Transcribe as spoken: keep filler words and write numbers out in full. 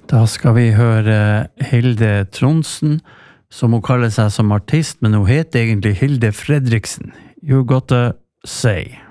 Da skal vi høre Hilde Trondsen, som hun kaller seg som artist, men hun heter egentlig Hilde Fredriksen. You gotta say.